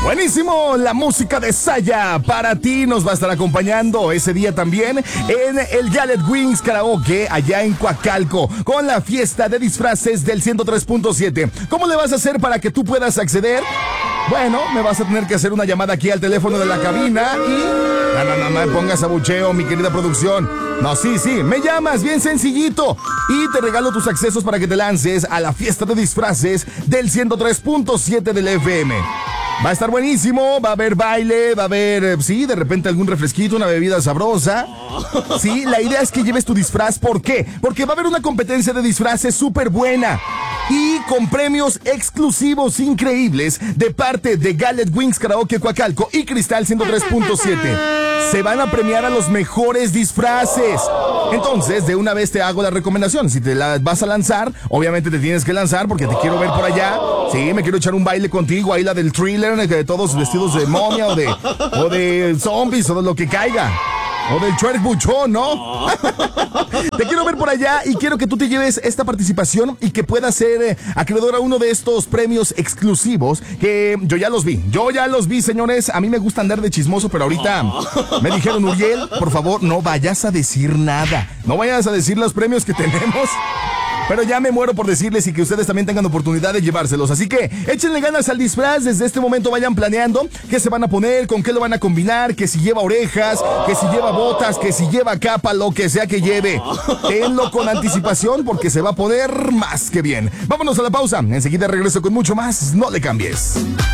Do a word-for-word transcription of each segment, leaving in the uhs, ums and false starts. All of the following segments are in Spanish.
Buenísimo, la música de Saya para ti nos va a estar acompañando ese día también en el Gallet Wings Karaoke allá en Coacalco con la fiesta de disfraces del ciento tres punto siete. ¿Cómo le vas a hacer para que tú puedas acceder? Bueno, me vas a tener que hacer una llamada aquí al teléfono de la cabina y... No, no, no, no me pongas abucheo, mi querida producción. No, sí, sí, me llamas, bien sencillito. Y te regalo tus accesos para que te lances a la fiesta de disfraces del ciento tres punto siete del F M. Va a estar buenísimo, va a haber baile, va a haber, sí, de repente algún refresquito, una bebida sabrosa. Sí, la idea es que lleves tu disfraz. ¿Por qué? Porque va a haber una competencia de disfraces súper buena y con premios exclusivos increíbles de parte de Gallet Wings Karaoke Coacalco y Cristal ciento tres punto siete. Se van a premiar a los mejores disfraces. Entonces, de una vez te hago la recomendación. Si te la vas a lanzar, obviamente te tienes que lanzar porque te quiero ver por allá. Sí, me quiero echar un baile contigo, ahí la del thriller, de todos vestidos de momia o de, o de zombies o de lo que caiga. O del twerk buchón, ¿no? Te quiero ver por allá y quiero que tú te lleves esta participación y que puedas ser eh, acreedor a uno de estos premios exclusivos que yo ya los vi. Yo ya los vi, señores. A mí me gusta andar de chismoso, pero ahorita me dijeron, Uriel, por favor, no vayas a decir nada. No vayas a decir los premios que tenemos. Pero ya me muero por decirles y que ustedes también tengan oportunidad de llevárselos. Así que échenle ganas al disfraz. Desde este momento vayan planeando qué se van a poner, con qué lo van a combinar, que si lleva orejas, que si lleva botas, que si lleva capa, lo que sea que lleve. Tenlo con anticipación porque se va a poner más que bien. Vámonos a la pausa. Enseguida regreso con mucho más. No le cambies.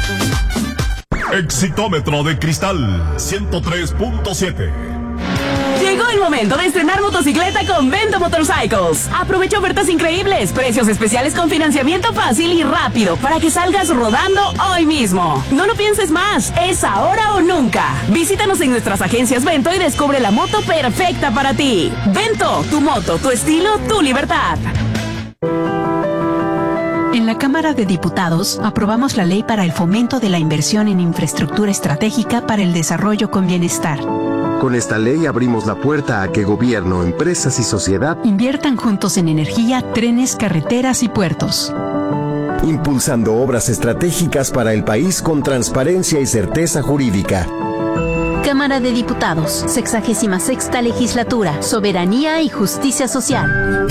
Exitómetro de Cristal ciento tres punto siete. Llegó el momento de estrenar motocicleta con Vento Motorcycles. Aprovecha ofertas increíbles, precios especiales con financiamiento fácil y rápido para que salgas rodando hoy mismo. No lo pienses más, es ahora o nunca. Visítanos en nuestras agencias Vento y descubre la moto perfecta para ti. Vento, tu moto, tu estilo, tu libertad. En la Cámara de Diputados aprobamos la ley para el fomento de la inversión en infraestructura estratégica para el desarrollo con bienestar. Con esta ley abrimos la puerta a que gobierno, empresas y sociedad inviertan juntos en energía, trenes, carreteras y puertos. Impulsando obras estratégicas para el país con transparencia y certeza jurídica. Cámara de Diputados, sexagésima sexta legislatura, soberanía y justicia social.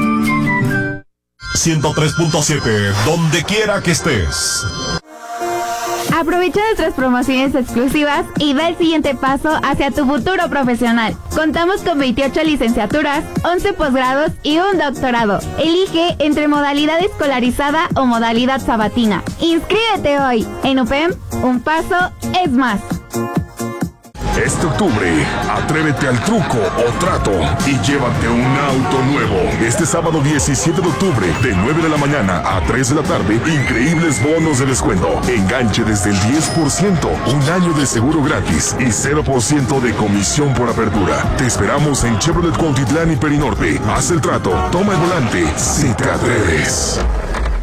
ciento tres punto siete, donde quiera que estés. Aprovecha nuestras promociones exclusivas y da el siguiente paso hacia tu futuro profesional. Contamos con veintiocho licenciaturas, once posgrados y un doctorado. Elige entre modalidad escolarizada o modalidad sabatina. Inscríbete hoy. En U P E M, un paso es más. Este octubre, atrévete al truco o trato y llévate un auto nuevo. Este sábado diecisiete de octubre, de nueve de la mañana a tres de la tarde, increíbles bonos de descuento. Enganche desde el diez por ciento, un año de seguro gratis y cero por ciento de comisión por apertura. Te esperamos en Chevrolet Cuautitlán y Perinorte. Haz el trato, toma el volante, si te atreves.